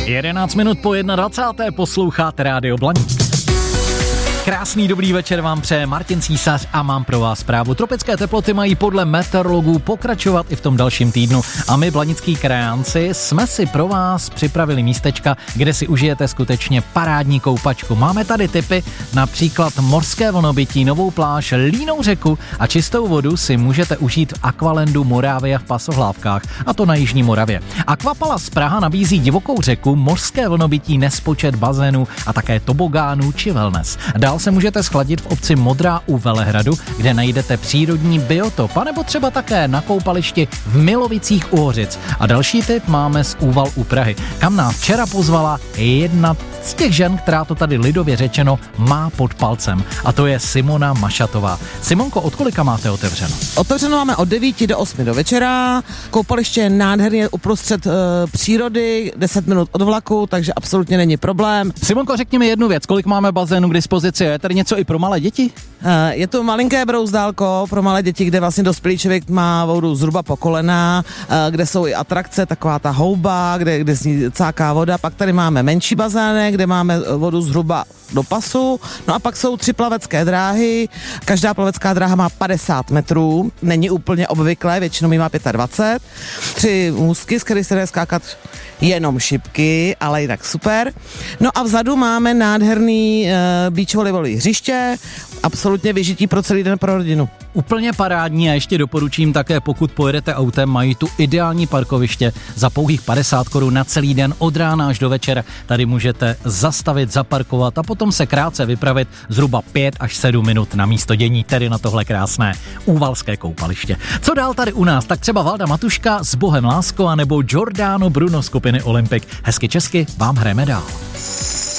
11 minut po 21. posloucháte Rádio Blaník. Krásný dobrý večer vám přeje Martin Císař a mám pro vás zprávu. Tropické teploty mají podle meteorologů pokračovat i v tom dalším týdnu a my, blanický krajánci, jsme si pro vás připravili místečka, kde si užijete skutečně parádní koupačku. Máme tady tipy, například mořské vlnobytí, novou pláž, línou řeku a čistou vodu si můžete užít v Aqualandu Moravia v Pasohlávkách, a to na Jižní Moravě. Aquapalace Praha nabízí divokou řeku, mořské vlnobytí, nespočet bazénů a také tobogánů či wellness. Dál se můžete schladit v obci Modrá u Velehradu, kde najdete přírodní biotop, anebo třeba také na koupališti v Milovicích u Hořic. A další tip máme z Úval u Prahy, kam nás včera pozvala jedna z těch žen, která to tady lidově řečeno má pod palcem. A to je Simona Mašatová. Simonko, od kolika máte otevřeno? Otevřeno máme od 9 do 8 do večera. Koupaliště je nádherně uprostřed přírody, 10 minut od vlaku, takže absolutně není problém. Simonko, řekni mi jednu věc, kolik máme bazénů k dispozici? Je tady něco i pro malé děti? Je to malinké brouzdálko pro malé děti, kde vlastně dospělý člověk má vodu zhruba po kolena, kde jsou i atrakce, taková ta houba, kde zní cáká voda. Pak tady máme menší bazének, kde máme vodu zhruba do pasu. No a pak jsou 3 plavecké dráhy. Každá plavecká dráha má 50 metrů. Není úplně obvyklé, většinou má 25. 3 můstky, z kterých se dá skákat jenom šipky, ale jinak super. No a vzadu máme nádherný beach volejbalový hřiště, absolutně vyžití pro celý den pro rodinu. Úplně parádní a ještě doporučím také, pokud pojedete autem, mají tu ideální parkoviště za pouhých 50 korun na celý den od rána až do večera. Tady můžete zastavit, zaparkovat a potom se krátce vypravit zhruba 5 až 7 minut na místo dění, tedy na tohle krásné úvalské koupaliště. Co dál tady u nás? Tak třeba Valda Matuška s Bohem lásko a nebo Giordano Bruno skupiny Olympic. Hezky česky vám hrajeme dál.